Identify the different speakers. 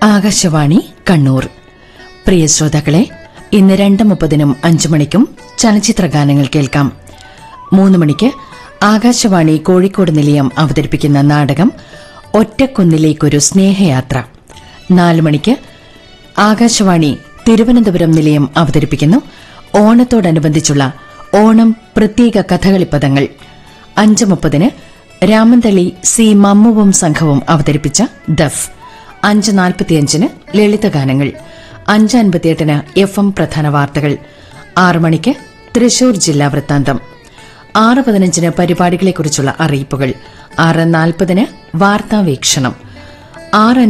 Speaker 1: ആകാശവാണി കണ്ണൂർ. പ്രിയ ശ്രോതാക്കളെ, ഇന്ന് 2:30-നും 5 മണിക്കും ചലച്ചിത്ര ഗാനങ്ങൾ കേൾക്കാം. 3 മണിക്ക് ആകാശവാണി കോഴിക്കോട് നിലയം അവതരിപ്പിക്കുന്ന നാടകം ഒറ്റക്കുന്നിലേക്കൊരു സ്നേഹയാത്ര. 4 മണിക്ക് ആകാശവാണി തിരുവനന്തപുരം നിലയം അവതരിപ്പിക്കുന്നു ഓണത്തോടനുബന്ധിച്ചുള്ള ഓണം പ്രത്യേക കഥകളിപ്പദങ്ങൾ. 5:30-ന് രാമന്തളി സി മമ്മുവും സംഘവും അവതരിപ്പിച്ച ദഫ്. 5:45-ന് ലളിതഗാനങ്ങൾ. 5:58-ന് FM പ്രധാന വാർത്തകൾ. 6 മണിക്ക് തൃശൂർ ജില്ലാ വൃത്താന്തം. 6:15-ന് പരിപാടികളെക്കുറിച്ചുള്ള അറിയിപ്പുകൾ. 6:40-ന് വാർത്താവീക്ഷണം. 6